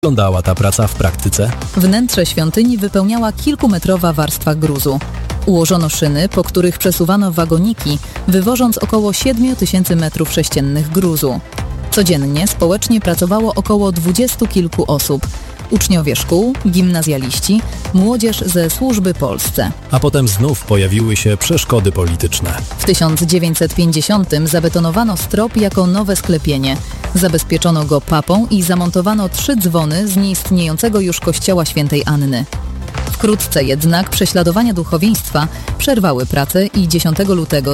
Wyglądała ta praca w praktyce? Wnętrze świątyni wypełniała kilkumetrowa warstwa gruzu. Ułożono szyny, po których przesuwano wagoniki, wywożąc około 7000 m3 gruzu. Codziennie społecznie pracowało około 20 kilku osób. Uczniowie szkół, gimnazjaliści, młodzież ze służby Polsce. A potem znów pojawiły się przeszkody polityczne. W 1950 zabetonowano strop jako nowe sklepienie. Zabezpieczono go papą i zamontowano 3 dzwony z nieistniejącego już kościoła świętej Anny. Wkrótce jednak prześladowania duchowieństwa przerwały pracę i 10 lutego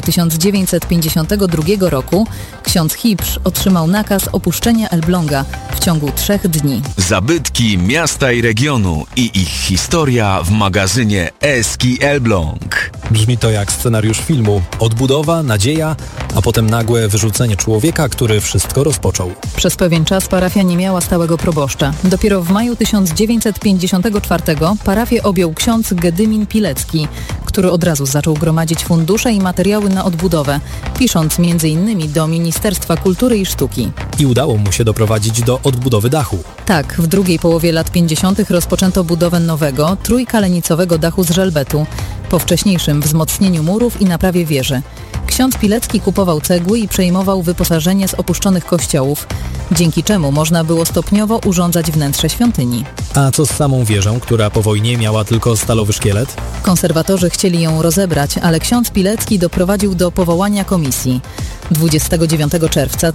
1952 roku ksiądz Hibrz otrzymał nakaz opuszczenia Elbląga w ciągu 3 dni. Zabytki miasta i regionu i ich historia w magazynie Eski Elbląg. Brzmi to jak scenariusz filmu. Odbudowa, nadzieja, a potem nagłe wyrzucenie człowieka, który wszystko rozpoczął. Przez pewien czas parafia nie miała stałego proboszcza. Dopiero w maju 1954 parafię objął ksiądz Gedymin Pilecki, który od razu zaczął gromadzić fundusze i materiały na odbudowę, pisząc m.in. do Ministerstwa Kultury i Sztuki. I udało mu się doprowadzić do odbudowy dachu. Tak, w drugiej połowie lat 50. rozpoczęto budowę nowego, trójkalenicowego dachu z żelbetu, po wcześniejszym wzmocnieniu murów i naprawie wieży. Ksiądz Pilecki kupował cegły i przejmował wyposażenie z opuszczonych kościołów, dzięki czemu można było stopniowo urządzać wnętrze świątyni. A co z samą wieżą, która po wojnie miała tylko stalowy szkielet? Konserwatorzy chcieli ją rozebrać, ale ksiądz Pilecki doprowadził do powołania komisji. 29 czerwca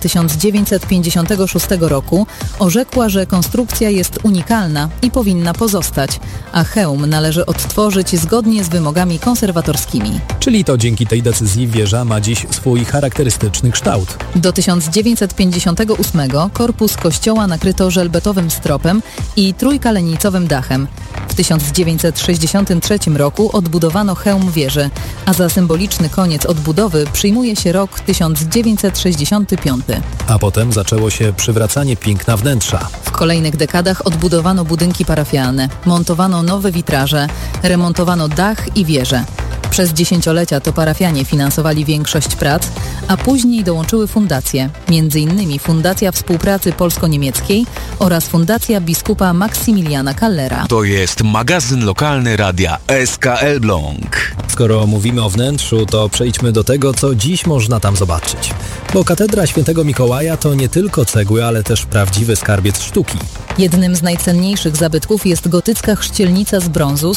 1956 roku orzekła, że konstrukcja jest unikalna i powinna pozostać, a hełm należy odtworzyć zgodnie z wymogami konserwatorskimi. Czyli to dzięki tej decyzji wieża ma dziś swój charakterystyczny kształt. Do 1958 korpus kościoła nakryto żelbetowym stropem i trójkalenicowym dachem. W 1963 roku odbudowano hełm wieży, a za symboliczny koniec odbudowy przyjmuje się rok 1965. A potem zaczęło się przywracanie piękna wnętrza. W kolejnych dekadach odbudowano budynki parafialne, montowano nowe witraże, remontowano dach i wieże. Przez dziesięciolecia to parafianie finansowali większość prac, a później dołączyły fundacje, m.in. Fundacja Współpracy Polsko-Niemieckiej oraz Fundacja Biskupa Maksymiliana Kallera. To jest magazyn lokalny radia SK Elbląg. Skoro mówimy o wnętrzu, to przejdźmy do tego, co dziś można tam zobaczyć. Bo katedra Świętego Mikołaja to nie tylko cegły, ale też prawdziwy skarbiec sztuki. Jednym z najcenniejszych zabytków jest gotycka chrzcielnica z brązu z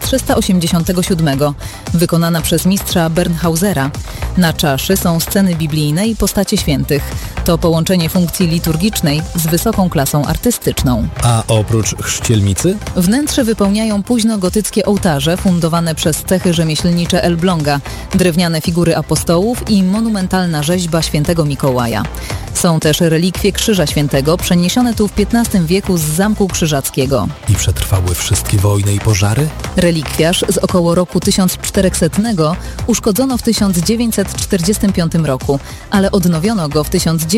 1387, wykonana przez mistrza Bernhausera. Na czaszy są sceny biblijne i postacie świętych. To połączenie funkcji liturgicznej z wysoką klasą artystyczną. A oprócz chrzcielnicy? Wnętrze wypełniają późnogotyckie ołtarze fundowane przez cechy rzemieślnicze Elbląga, drewniane figury apostołów i monumentalna rzeźba Świętego Mikołaja. Są też relikwie Krzyża Świętego, przeniesione tu w XV wieku z Zamku Krzyżackiego. I przetrwały wszystkie wojny i pożary? Relikwiarz z około roku 1400 uszkodzono w 1945 roku, ale odnowiono go w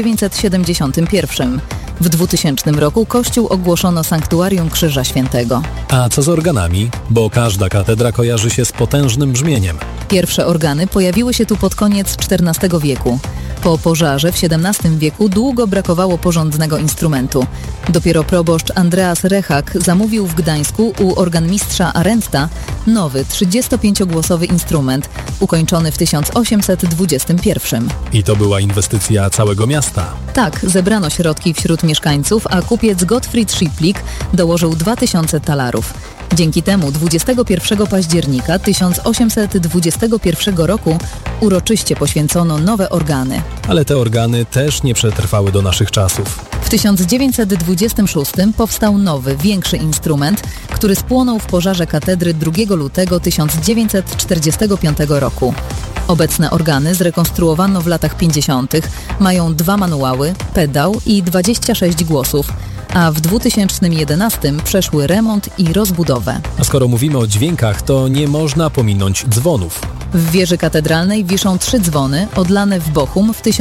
1971. W 2000 roku kościół ogłoszono sanktuarium Krzyża Świętego. A co z organami? Bo każda katedra kojarzy się z potężnym brzmieniem. Pierwsze organy pojawiły się tu pod koniec XIV wieku. Po pożarze w XVII wieku długo brakowało porządnego instrumentu. Dopiero proboszcz Andreas Rechak zamówił w Gdańsku u organmistrza Arendta nowy 35-głosowy instrument, ukończony w 1821. I to była inwestycja całego miasta. Tak, zebrano środki wśród mieszkańców, a kupiec Gottfried Schiplik dołożył 2000 talarów. Dzięki temu 21 października 1821 roku uroczyście poświęcono nowe organy. Ale te organy też nie przetrwały do naszych czasów. W 1926 powstał nowy, większy instrument, który spłonął w pożarze katedry 2 lutego 1945 roku. Obecne organy zrekonstruowano w latach 50. Mają 2 manuały, pedał i 26 głosów, a w 2011 przeszły remont i rozbudowę. A skoro mówimy o dźwiękach, to nie można pominąć dzwonów. W wieży katedralnej wiszą 3 dzwony odlane w Bochum w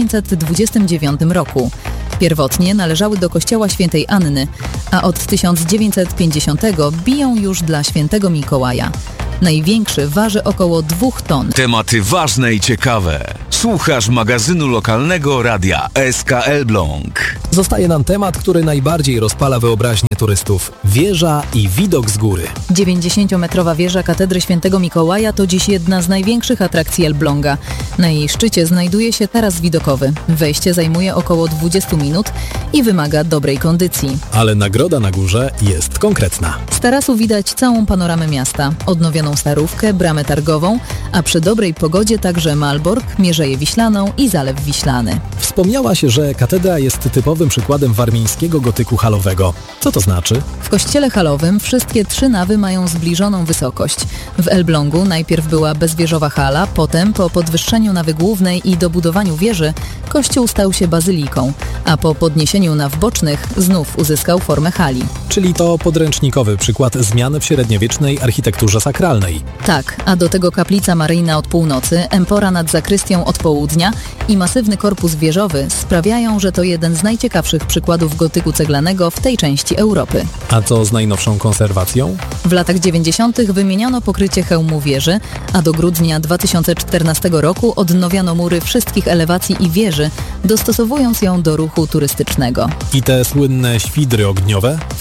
1929 roku. Pierwotnie należały do kościoła świętej Anny, a od 1950 biją już dla świętego Mikołaja. Największy waży około 2 ton. Tematy ważne i ciekawe. Słuchasz magazynu lokalnego radia SK Elbląg. Zostaje nam temat, który najbardziej rozpala wyobraźnię turystów. Wieża i widok z góry. 90-metrowa wieża Katedry Świętego Mikołaja to dziś jedna z największych atrakcji Elbląga. Na jej szczycie znajduje się taras widokowy. Wejście zajmuje około 20 minut i wymaga dobrej kondycji. Ale nagroda na górze jest konkretna. Z tarasu widać całą panoramę miasta, odnowioną Starówkę, bramę targową, a przy dobrej pogodzie także Malbork, Mierzeję Wiślaną i Zalew Wiślany. Wspomniałaś, że katedra jest typowym przykładem warmińskiego gotyku halowego. Co to znaczy? W kościele halowym wszystkie 3 nawy mają zbliżoną wysokość. W Elblągu najpierw była bezwieżowa hala, potem po podwyższeniu nawy głównej i dobudowaniu wieży kościół stał się bazyliką, a po podniesieniu naw bocznych znów uzyskał formę hali. Czyli to podręcznikowy przykład zmian w średniowiecznej architekturze sakralnej. Tak, a do tego kaplica maryjna od północy, empora nad zakrystią od południa i masywny korpus wieżowy sprawiają, że to jeden z najciekawszych przykładów gotyku ceglanego w tej części Europy. A co z najnowszą konserwacją? W latach 90. wymieniono pokrycie hełmu wieży, a do grudnia 2014 roku odnowiano mury wszystkich elewacji i wieży, dostosowując ją do ruchu turystycznego. I te słynne świdry ogniowe? W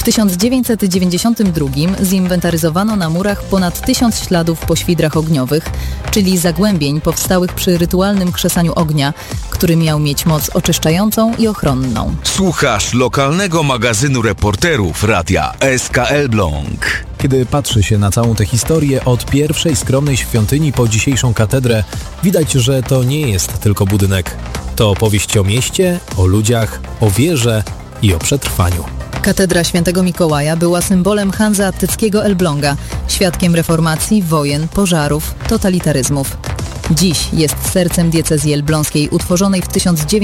1992 zinwentaryzowano na murach ponad 1000 śladów po świdrach ogniowych, czyli zagłębień powstałych przy rytualnym krzesaniu ognia, który miał mieć moc oczyszczającą i ochronną. Słuchasz lokalnego magazynu reporterów radia SK Elbląg. Kiedy patrzy się na całą tę historię od pierwszej skromnej świątyni po dzisiejszą katedrę, widać, że to nie jest tylko budynek. To opowieść o mieście, o ludziach, o wierze i o przetrwaniu. Katedra Świętego Mikołaja była symbolem hanzeatyckiego Elbląga, świadkiem reformacji, wojen, pożarów, totalitaryzmów. Dziś jest sercem diecezji elbląskiej utworzonej w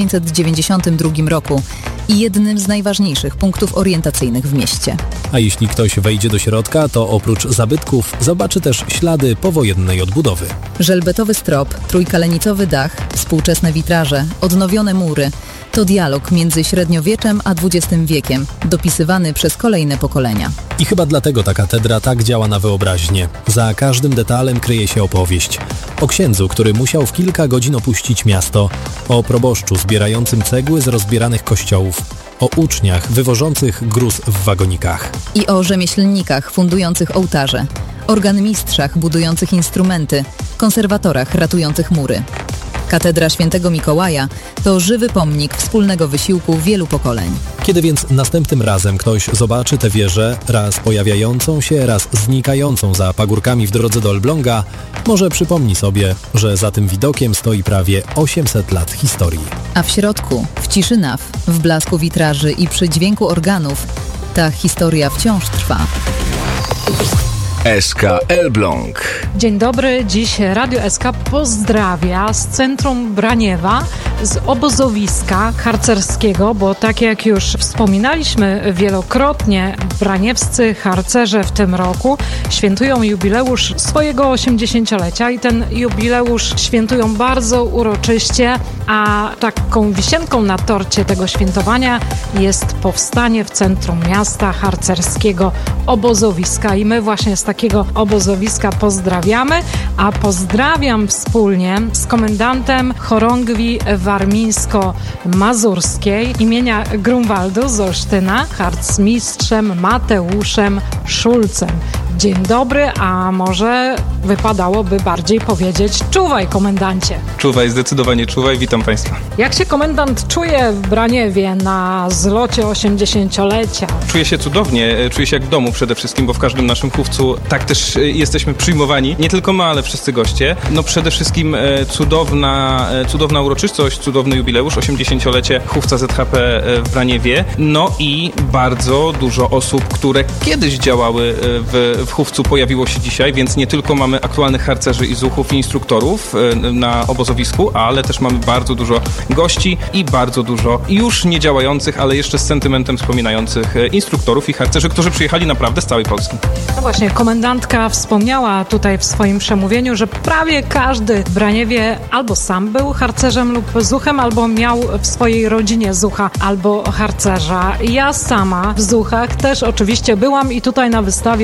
1992 roku i jednym z najważniejszych punktów orientacyjnych w mieście. A jeśli ktoś wejdzie do środka, to oprócz zabytków zobaczy też ślady powojennej odbudowy. Żelbetowy strop, trójkalenicowy dach, współczesne witraże, odnowione mury. To dialog między średniowieczem a XX wiekiem, dopisywany przez kolejne pokolenia. I chyba dlatego ta katedra tak działa na wyobraźnię. Za każdym detalem kryje się opowieść. O księdzu, który musiał w kilka godzin opuścić miasto. O proboszczu zbierającym cegły z rozbieranych kościołów. O uczniach wywożących gruz w wagonikach. I o rzemieślnikach fundujących ołtarze. Organmistrzach budujących instrumenty. Konserwatorach ratujących mury. Katedra Świętego Mikołaja to żywy pomnik wspólnego wysiłku wielu pokoleń. Kiedy więc następnym razem ktoś zobaczy tę wieżę, raz pojawiającą się, raz znikającą za pagórkami w drodze do Elbląga, może przypomni sobie, że za tym widokiem stoi prawie 800 lat historii. A w środku, w ciszy naw, w blasku witraży i przy dźwięku organów, ta historia wciąż trwa. SK Elbląg. Dzień dobry, dziś Radio SK pozdrawia z centrum Braniewa, z obozowiska harcerskiego, bo tak jak już wspominaliśmy wielokrotnie, braniewscy harcerze w tym roku świętują jubileusz swojego 80-lecia i ten jubileusz świętują bardzo uroczyście, a taką wisienką na torcie tego świętowania jest powstanie w centrum miasta harcerskiego obozowiska i my właśnie z takiego obozowiska pozdrawiamy, a pozdrawiam wspólnie z komendantem chorągwi warmińsko-mazurskiej imienia Grunwaldu z Olsztyna, harcmistrzem Mateuszem Szulcem. Dzień dobry, a może wypadałoby bardziej powiedzieć czuwaj, komendancie. Czuwaj, zdecydowanie czuwaj, witam Państwa. Jak się komendant czuje w Braniewie na zlocie 80-lecia? Czuję się cudownie, czuję się jak w domu przede wszystkim, bo w każdym naszym chówcu tak też jesteśmy przyjmowani. Nie tylko my, ale wszyscy goście. No przede wszystkim cudowna uroczystość, cudowny jubileusz, 80-lecie chówca ZHP w Braniewie. No i bardzo dużo osób, które kiedyś działały w chówcu pojawiło się dzisiaj, więc nie tylko mamy aktualnych harcerzy i zuchów i instruktorów na obozowisku, ale też mamy bardzo dużo gości i bardzo dużo już nie działających, ale jeszcze z sentymentem wspominających instruktorów i harcerzy, którzy przyjechali naprawdę z całej Polski. No właśnie, komendantka wspomniała tutaj w swoim przemówieniu, że prawie każdy w Braniewie albo sam był harcerzem lub zuchem, albo miał w swojej rodzinie zucha albo harcerza. Ja sama w zuchach też oczywiście byłam i tutaj na wystawie szukam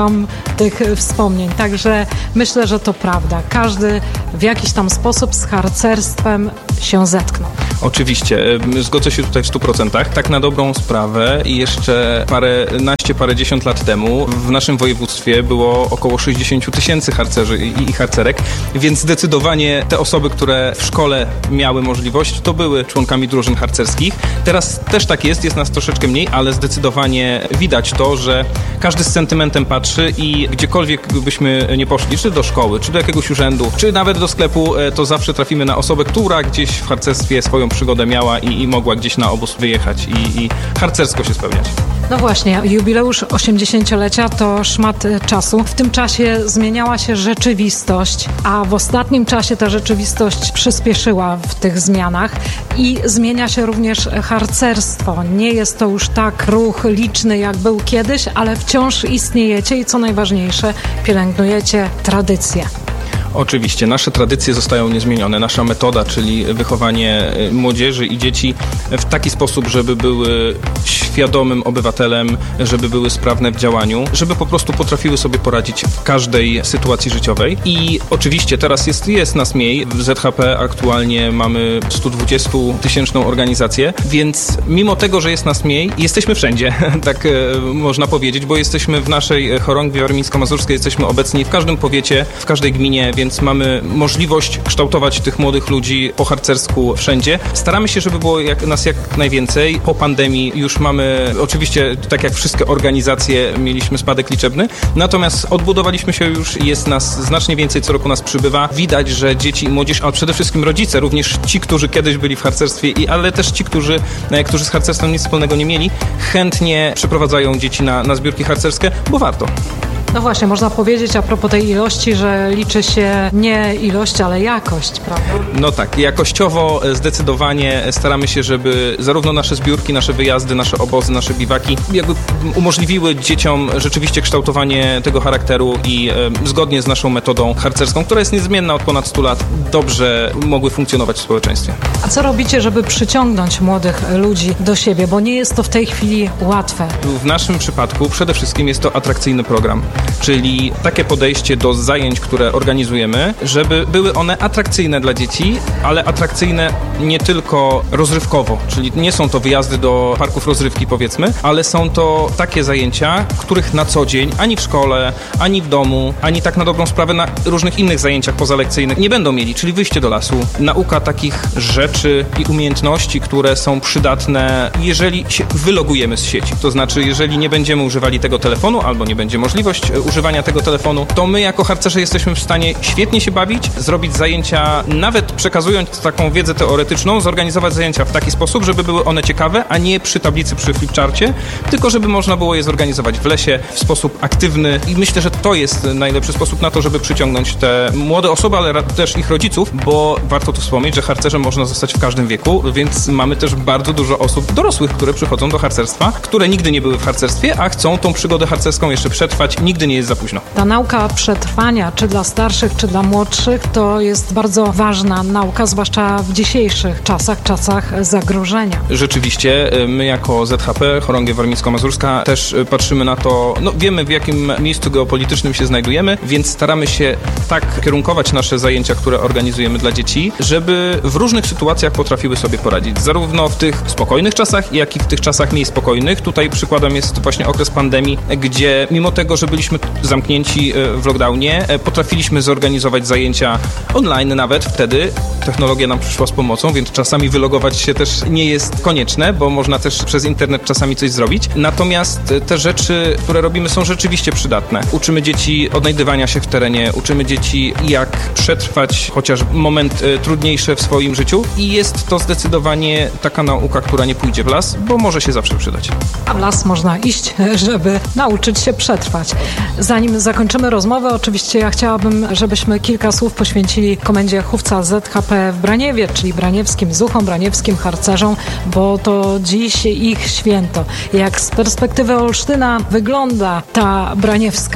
mam tych wspomnień. Także myślę, że to prawda. Każdy w jakiś tam sposób z harcerstwem się zetknął. Oczywiście, zgodzę się tutaj w 100%. Tak na dobrą sprawę jeszcze parędziesiąt lat temu w naszym województwie było około 60 000 harcerzy i harcerek, więc zdecydowanie te osoby, które w szkole miały możliwość, to były członkami drużyn harcerskich. Teraz też tak jest nas troszeczkę mniej, ale zdecydowanie widać to, że każdy z sentymentem patrzy i gdziekolwiek byśmy nie poszli, czy do szkoły, czy do jakiegoś urzędu, czy nawet do sklepu, to zawsze trafimy na osobę, która gdzieś w harcerstwie swoją przygodę miała i mogła gdzieś na obóz wyjechać i harcersko się spełniać. No właśnie, jubileusz 80-lecia to szmat czasu. W tym czasie zmieniała się rzeczywistość, a w ostatnim czasie ta rzeczywistość przyspieszyła w tych zmianach i zmienia się również harcerstwo. Nie jest to już tak ruch liczny, jak był kiedyś, ale wciąż istniejecie i co najważniejsze, pielęgnujecie tradycje. Oczywiście, nasze tradycje zostają niezmienione. Nasza metoda, czyli wychowanie młodzieży i dzieci w taki sposób, żeby były świadomym obywatelem, żeby były sprawne w działaniu, żeby po prostu potrafiły sobie poradzić w każdej sytuacji życiowej. I oczywiście teraz jest nas mniej. W ZHP aktualnie mamy 120-tysięczną organizację, więc mimo tego, że jest nas mniej, jesteśmy wszędzie, tak można powiedzieć, bo jesteśmy w naszej chorągwi warmińsko-mazurskiej, jesteśmy obecni w każdym powiecie, w każdej gminie, więc mamy możliwość kształtować tych młodych ludzi po harcersku wszędzie. Staramy się, żeby było nas jak najwięcej. Po pandemii już mamy, oczywiście tak jak wszystkie organizacje, mieliśmy spadek liczebny, natomiast odbudowaliśmy się już i jest nas znacznie więcej, co roku nas przybywa. Widać, że dzieci i młodzież, ale przede wszystkim rodzice, również ci, którzy kiedyś byli w harcerstwie, ale też ci, którzy z harcerstwem nic wspólnego nie mieli, chętnie przeprowadzają dzieci na zbiórki harcerskie, bo warto. No właśnie, można powiedzieć a propos tej ilości, że liczy się nie ilość, ale jakość, prawda? No tak, jakościowo zdecydowanie staramy się, żeby zarówno nasze zbiórki, nasze wyjazdy, nasze obozy, nasze biwaki jakby umożliwiły dzieciom rzeczywiście kształtowanie tego charakteru i zgodnie z naszą metodą harcerską, która jest niezmienna od ponad 100 lat, dobrze mogły funkcjonować w społeczeństwie. A co robicie, żeby przyciągnąć młodych ludzi do siebie? Bo nie jest to w tej chwili łatwe. W naszym przypadku przede wszystkim jest to atrakcyjny program. Czyli takie podejście do zajęć, które organizujemy, żeby były one atrakcyjne dla dzieci, ale atrakcyjne nie tylko rozrywkowo, czyli nie są to wyjazdy do parków rozrywki, powiedzmy, ale są to takie zajęcia, których na co dzień ani w szkole, ani w domu, ani tak na dobrą sprawę na różnych innych zajęciach pozalekcyjnych nie będą mieli, czyli wyjście do lasu, nauka takich rzeczy i umiejętności, które są przydatne, jeżeli się wylogujemy z sieci. To znaczy, jeżeli nie będziemy używali tego telefonu, albo nie będzie możliwość używania tego telefonu, to my jako harcerze jesteśmy w stanie świetnie się bawić, zrobić zajęcia, nawet przekazując taką wiedzę teoretyczną, zorganizować zajęcia w taki sposób, żeby były one ciekawe, a nie przy tablicy, przy flipcharcie, tylko żeby można było je zorganizować w lesie w sposób aktywny i myślę, że to jest najlepszy sposób na to, żeby przyciągnąć te młode osoby, ale też ich rodziców, bo warto tu wspomnieć, że harcerzem można zostać w każdym wieku, więc mamy też bardzo dużo osób dorosłych, które przychodzą do harcerstwa, które nigdy nie były w harcerstwie, a chcą tą przygodę harcerską jeszcze przetrwać. Nigdy nie jest za późno. Ta nauka przetrwania, czy dla starszych, czy dla młodszych, to jest bardzo ważna nauka, zwłaszcza w dzisiejszych czasach zagrożenia. Rzeczywiście, my jako ZHP, Chorągiew Warmińsko-Mazurska, też patrzymy na to, wiemy w jakim miejscu geopolitycznym się znajdujemy, więc staramy się tak kierunkować nasze zajęcia, które organizujemy dla dzieci, żeby w różnych sytuacjach potrafiły sobie poradzić. Zarówno w tych spokojnych czasach, jak i w tych czasach mniej spokojnych. Tutaj przykładem jest właśnie okres pandemii, gdzie mimo tego, że byliśmy zamknięci w lockdownie, potrafiliśmy zorganizować zajęcia online nawet wtedy. Technologia nam przyszła z pomocą, więc czasami wylogować się też nie jest konieczne, bo można też przez internet czasami coś zrobić. Natomiast te rzeczy, które robimy, są rzeczywiście przydatne. Uczymy dzieci odnajdywania się w terenie, uczymy dzieci, jak przetrwać chociaż moment trudniejszy w swoim życiu i jest to zdecydowanie taka nauka, która nie pójdzie w las, bo może się zawsze przydać. A w las można iść, żeby nauczyć się przetrwać. Zanim zakończymy rozmowę, oczywiście ja chciałabym, żebyśmy kilka słów poświęcili Komendzie Chówca ZHP w Braniewie, czyli braniewskim zuchom, braniewskim harcerzom, bo to dziś ich święto. Jak z perspektywy Olsztyna wygląda ta braniewska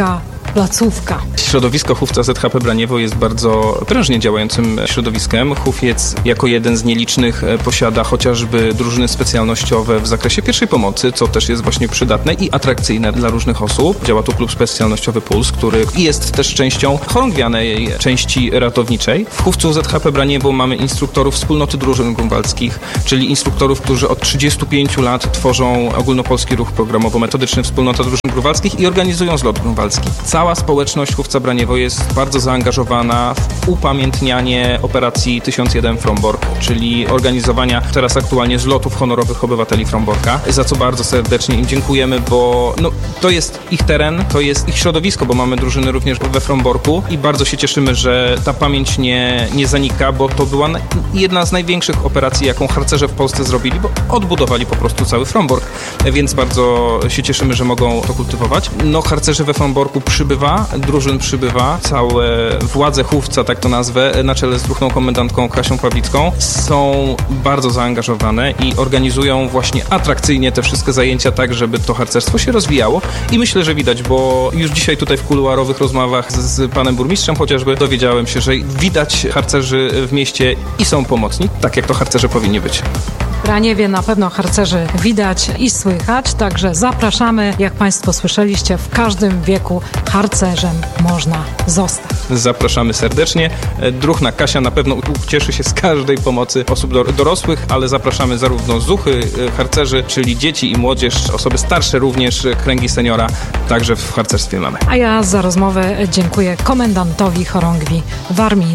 placówka. Środowisko chówca ZHP Braniewo jest bardzo prężnie działającym środowiskiem. Chówiec jako jeden z nielicznych posiada chociażby drużyny specjalnościowe w zakresie pierwszej pomocy, co też jest właśnie przydatne i atrakcyjne dla różnych osób. Działa tu klub specjalnościowy Puls, który jest też częścią chorągwianej części ratowniczej. W chówcu ZHP Braniewo mamy instruktorów wspólnoty drużyn grunwaldzkich, czyli instruktorów, którzy od 35 lat tworzą ogólnopolski ruch programowo-metodyczny Wspólnota Drużyn Grunwaldzkich i organizują zlot grunwaldzki. Cała społeczność chówca Braniewo jest bardzo zaangażowana w upamiętnianie operacji 1001 Frombork, czyli organizowania teraz aktualnie zlotów honorowych obywateli Fromborka, za co bardzo serdecznie im dziękujemy, bo to jest ich teren, to jest ich środowisko, bo mamy drużyny również we Fromborku i bardzo się cieszymy, że ta pamięć nie zanika, bo to była jedna z największych operacji, jaką harcerze w Polsce zrobili, bo odbudowali po prostu cały Frombork, więc bardzo się cieszymy, że mogą to kultywować. Harcerzy we Fromborku przybywa, drużyn przybywa, całe władze chówca, tak to nazwę, na czele z druhną komendantką Kasią Pawlicką, są bardzo zaangażowane i organizują właśnie atrakcyjnie te wszystkie zajęcia tak, żeby to harcerstwo się rozwijało i myślę, że widać, bo już dzisiaj tutaj w kuluarowych rozmowach z panem burmistrzem chociażby dowiedziałem się, że widać harcerzy w mieście i są pomocni, tak jak to harcerze powinni być. W Braniewie na pewno harcerzy widać i słychać, także zapraszamy. Jak Państwo słyszeliście, w każdym wieku harcerzem można zostać. Zapraszamy serdecznie. Druhna Kasia na pewno ucieszy się z każdej pomocy osób dorosłych, ale zapraszamy zarówno zuchy, harcerzy, czyli dzieci i młodzież, osoby starsze również, kręgi seniora, także w harcerstwie mamy. A ja za rozmowę dziękuję komendantowi chorągwi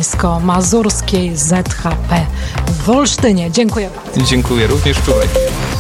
warmińsko-mazurskiej ZHP w Olsztynie. Dziękuję bardzo. Dziękuję również. Czuwaj.